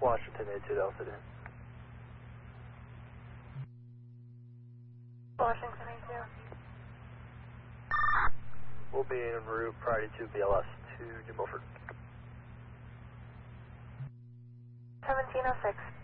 Washington 82 Delta. Washington 82. We'll be en route priority to BLS to New Milford. 1706.